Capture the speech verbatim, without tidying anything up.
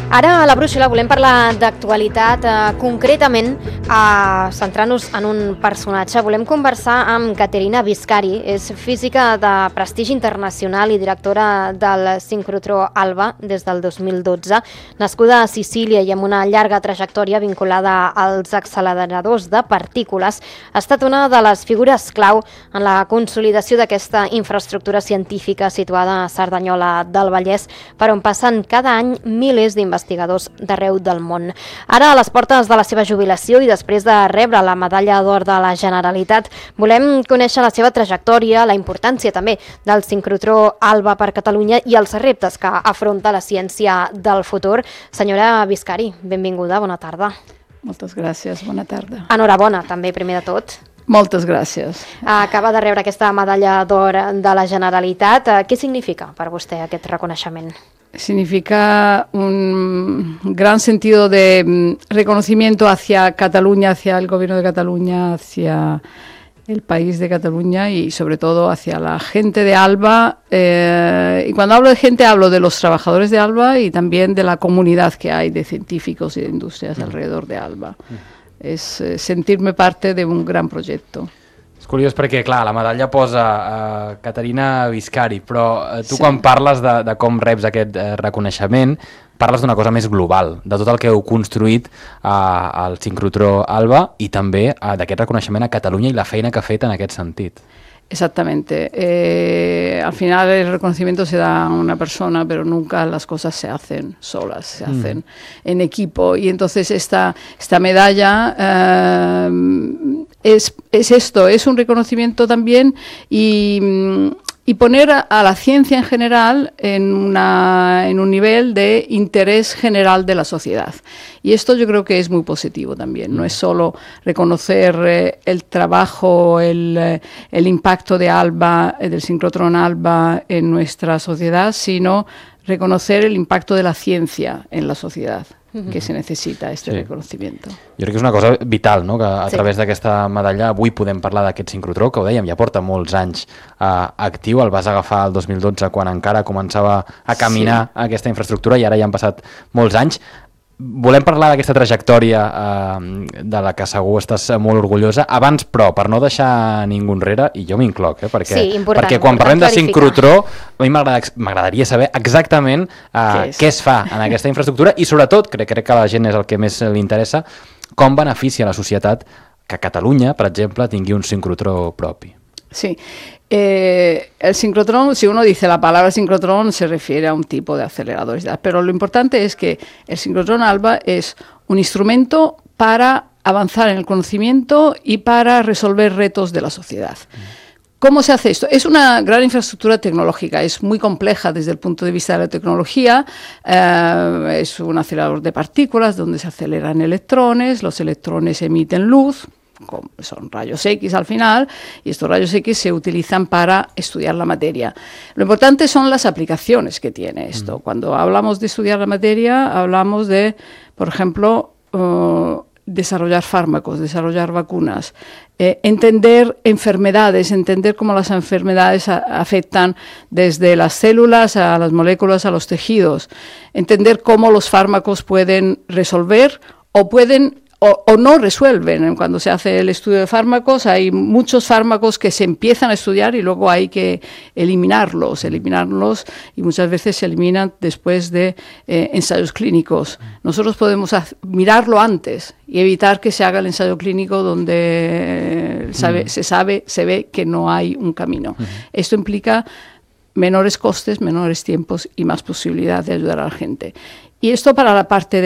Ara a la brúixola volem parlar d'actualitat, eh, concretament eh, centrant-nos en un personatge. Volem conversar amb Caterina Viscari, és física de prestigi internacional i directora del sincrotró ALBA des del dos mil dotze. Nascuda a Sicília i amb una llarga trajectòria vinculada als acceleradors de partícules, ha estat una de les figures clau en la consolidació d'aquesta infraestructura científica situada a Cerdanyola del Vallès, per on passen cada any milers d'investigadors d'arreu del món. Ara, a les portes de la seva jubilació i després de rebre la medalla d'or de la Generalitat, volem conèixer la seva trajectòria, la importància també del sincrotró ALBA per Catalunya i els reptes que afronta la ciència del futur. Senyora Viscari, benvinguda, bona tarda. Moltes gràcies, bona tarda. Enhorabona, també, primer de tot. Moltes gràcies. Acaba de rebre aquesta medalla d'or de la Generalitat. Què significa per vostè aquest reconeixement? Significa un gran sentido de reconocimiento hacia Cataluña, hacia el gobierno de Cataluña, hacia el país de Cataluña y sobre todo hacia la gente de ALBA. Eh, y cuando hablo de gente hablo de los trabajadores de ALBA y también de la comunidad que hay de científicos y de industrias alrededor de ALBA. És eh, sentir-me parte d'un gran projecte. És curiós perquè, clar, la medalla posa uh, Caterina Viscari, però uh, tu sí. quan parles de, de com reps aquest uh, reconeixement, parles d'una cosa més global, de tot el que heu construït uh, al sincrotró ALBA i també uh, d'aquest reconeixement a Catalunya i la feina que ha fet en aquest sentit. Exactamente. Eh, al final el reconocimiento se da a una persona, pero nunca las cosas se hacen solas, se mm. hacen en equipo. Y entonces esta, esta medalla eh, es, es esto, es un reconocimiento también y... y poner a, a la ciencia en general en, una, en un nivel de interés general de la sociedad. Y esto yo creo que es muy positivo también. No es solo reconocer eh, el trabajo, el, eh, el impacto de ALBA, eh, del sincrotrón ALBA en nuestra sociedad, sino reconocer el impacto de la ciencia en la sociedad, que se necessita este sí. reconocimiento. Jo crec que és una cosa vital, no? Que a sí. través d'aquesta medalla avui podem parlar d'aquest sincrotró, que ho dèiem, ja porta molts anys uh, actiu, el vas agafar el dos mil dotze quan encara començava a caminar sí. aquesta infraestructura i ara ja han passat molts anys. Volem parlar d'aquesta trajectòria eh, de la que segur estàs molt orgullosa. Abans, però, per no deixar ningú enrere, i jo m'incloc, eh, perquè, sí, important, perquè quan parlem de clarificar. sincrotró, a mi m'agradaria saber exactament eh, què, què es fa en aquesta infraestructura i, sobretot, crec, crec que a la gent és el que més li interessa, com beneficia a la societat que Catalunya, per exemple, tingui un sincrotró propi. Sí. Eh, el sincrotrón, si uno dice la palabra sincrotrón, se refiere a un tipo de aceleradores, pero lo importante es que el sincrotrón ALBA es un instrumento para avanzar en el conocimiento y para resolver retos de la sociedad. ¿Cómo se hace esto? Es una gran infraestructura tecnológica, es muy compleja desde el punto de vista de la tecnología, eh, es un acelerador de partículas donde se aceleran electrones, los electrones emiten luz, son rayos X al final, y estos rayos X se utilizan para estudiar la materia. Lo importante son las aplicaciones que tiene esto. Mm. Cuando hablamos de estudiar la materia, hablamos de, por ejemplo, uh, desarrollar fármacos, desarrollar vacunas, eh, entender enfermedades, entender cómo las enfermedades a, afectan desde las células a las moléculas, a los tejidos, entender cómo los fármacos pueden resolver o pueden O, o no resuelven. Cuando se hace el estudio de fármacos hay muchos fármacos que se empiezan a estudiar y luego hay que eliminarlos, eliminarlos y muchas veces se eliminan después de eh, ensayos clínicos. Nosotros podemos mirarlo antes y evitar que se haga el ensayo clínico donde sabe, uh-huh. se sabe, se ve que no hay un camino. Uh-huh. Esto implica menores costes, menores tiempos y más posibilidad de ayudar a la gente. Y esto para la parte de